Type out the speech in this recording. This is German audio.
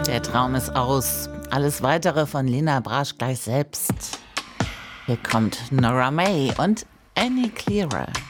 Der Traum ist aus. Alles Weitere von Lena Brasch gleich selbst. Hier kommt Nora May und Annie Clearer.